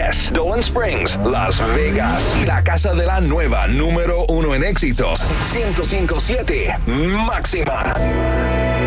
West, Dolan Springs, Las Vegas. La casa de la nueva número 1 en éxitos. 105.7 Máxima.